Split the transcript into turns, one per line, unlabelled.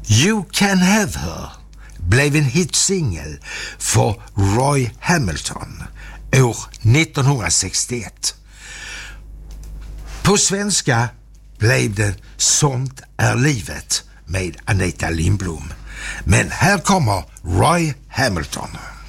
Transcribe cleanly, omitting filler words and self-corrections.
You Can Have Her blev en hitsingel för Roy Hamilton år 1961. På svenska blev det Sånt är livet med Anita Lindblom. Men här kommer Roy Hamilton.